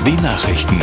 BMW Nachrichten.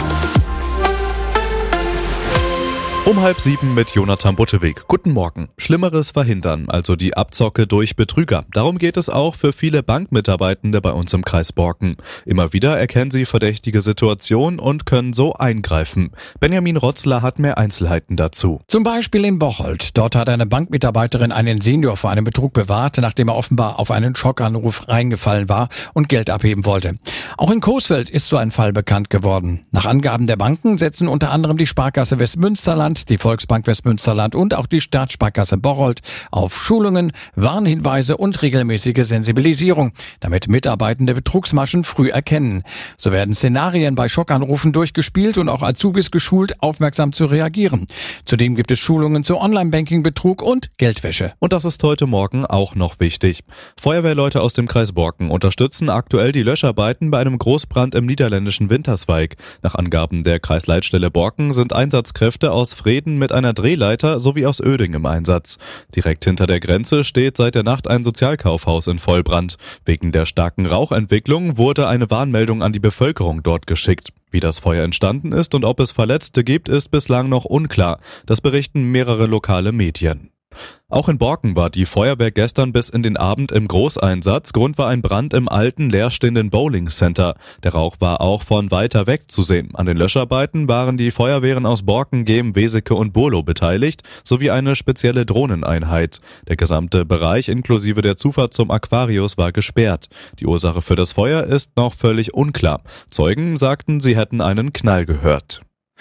Um 6:30 mit Jonathan Butteweg. Guten Morgen. Schlimmeres verhindern, also die Abzocke durch Betrüger. Darum geht es auch für viele Bankmitarbeitende bei uns im Kreis Borken. Immer wieder erkennen sie verdächtige Situationen und können so eingreifen. Benjamin Rotzler hat mehr Einzelheiten dazu. Zum Beispiel in Bocholt. Dort hat eine Bankmitarbeiterin einen Senior vor einem Betrug bewahrt, nachdem er offenbar auf einen Schockanruf reingefallen war und Geld abheben wollte. Auch in Coesfeld ist so ein Fall bekannt geworden. Nach Angaben der Banken setzen unter anderem die Sparkasse Westmünsterland, die Volksbank Westmünsterland und auch die Staatssparkasse Bocholt auf Schulungen, Warnhinweise und regelmäßige Sensibilisierung, damit Mitarbeitende Betrugsmaschen früh erkennen. So werden Szenarien bei Schockanrufen durchgespielt und auch Azubis geschult, aufmerksam zu reagieren. Zudem gibt es Schulungen zu Online-Banking-Betrug und Geldwäsche. Und das ist heute Morgen auch noch wichtig. Feuerwehrleute aus dem Kreis Borken unterstützen aktuell die Löscharbeiten bei einem Großbrand im niederländischen Winterswijk. Nach Angaben der Kreisleitstelle Borken sind Einsatzkräfte aus Vreden mit einer Drehleiter sowie aus Oeding im Einsatz. Direkt hinter der Grenze steht seit der Nacht ein Sozialkaufhaus in Vollbrand. Wegen der starken Rauchentwicklung wurde eine Warnmeldung an die Bevölkerung dort geschickt. Wie das Feuer entstanden ist und ob es Verletzte gibt, ist bislang noch unklar. Das berichten mehrere lokale Medien. Auch in Borken war die Feuerwehr gestern bis in den Abend im Großeinsatz. Grund war ein Brand im alten, leerstehenden Bowling Center. Der Rauch war auch von weiter weg zu sehen. An den Löscharbeiten waren die Feuerwehren aus Borken, Gehm, Weseke und Burlo beteiligt, sowie eine spezielle Drohneneinheit. Der gesamte Bereich inklusive der Zufahrt zum Aquarius war gesperrt. Die Ursache für das Feuer ist noch völlig unklar. Zeugen sagten, sie hätten einen Knall gehört.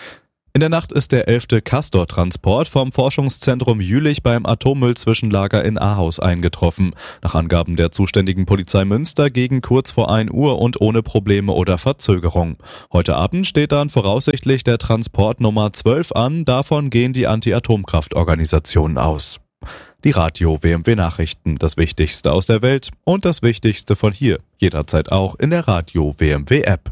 In der Nacht ist der 11. Castor-Transport vom Forschungszentrum Jülich beim Atommüllzwischenlager in Ahaus eingetroffen. Nach Angaben der zuständigen Polizei Münster gegen kurz vor 1 Uhr und ohne Probleme oder Verzögerung. Heute Abend steht dann voraussichtlich der Transport Nummer 12 an. Davon gehen die Anti-Atomkraft-Organisationen aus. Die Radio WMW Nachrichten, das Wichtigste aus der Welt und das Wichtigste von hier. Jederzeit auch in der Radio WMW App.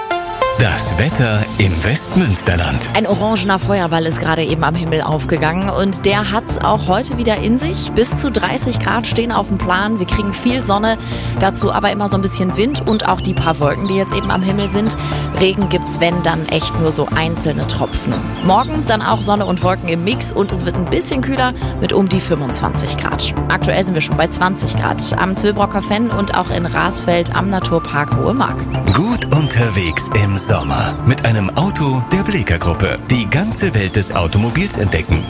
Das Wetter im Westmünsterland. Ein orangener Feuerball ist gerade eben am Himmel aufgegangen und der hat auch heute wieder in sich. Bis zu 30 Grad stehen auf dem Plan. Wir kriegen viel Sonne, dazu aber immer so ein bisschen Wind und auch die paar Wolken, die jetzt eben am Himmel sind. Regen gibt's, wenn, dann echt nur so einzelne Tropfen. Morgen dann auch Sonne und Wolken im Mix und es wird ein bisschen kühler mit um die 25 Grad. Aktuell sind wir schon bei 20 Grad am Zwillbrocker Fenn und auch in Rasfeld am Naturpark Hohe Mark. Gut unterwegs im Sommer mit einem Auto der Bleeker Gruppe. Die ganze Welt des Automobils entdecken.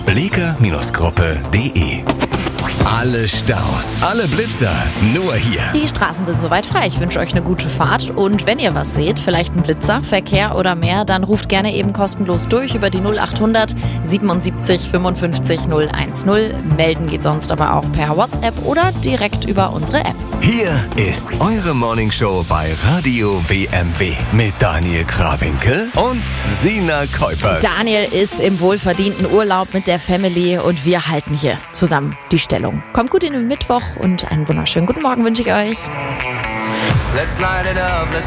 bleeker-gruppe.de. Alle Staus, alle Blitzer, nur hier. Die Straßen sind soweit frei. Ich wünsche euch eine gute Fahrt. Und wenn ihr was seht, vielleicht ein Blitzer, Verkehr oder mehr, dann ruft gerne eben kostenlos durch über die 0800 77 55 010. Melden geht sonst aber auch per WhatsApp oder direkt über unsere App. Hier ist eure Morningshow bei Radio WMW mit Daniel Krawinkel und Sina Kuipers. Daniel ist im wohlverdienten Urlaub mit der Family und wir halten hier zusammen die Stellung. Kommt gut in den Mittwoch und einen wunderschönen guten Morgen wünsche ich euch. Let's light it up, let's